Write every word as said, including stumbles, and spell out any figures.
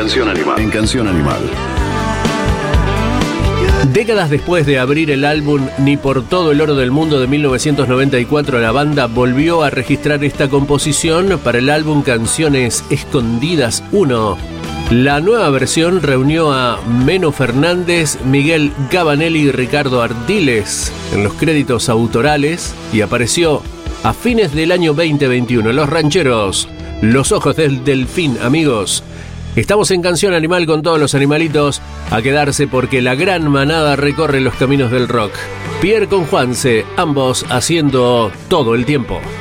Canción Animal. En Canción Animal. Décadas después de abrir el álbum Ni por todo el oro del mundo de mil novecientos noventa y cuatro, la banda volvió a registrar esta composición para el álbum Canciones Escondidas uno. La nueva versión reunió a Meno Fernández, Miguel Gabanelli y Ricardo Ardiles en los créditos autorales y apareció a fines del año veinte veintiuno. Los Rancheros, Los Ojos del Delfín, amigos. Estamos en Canción Animal con todos los animalitos a quedarse porque la gran manada recorre los caminos del rock. Pierre con Juanse, ambos haciendo todo el tiempo.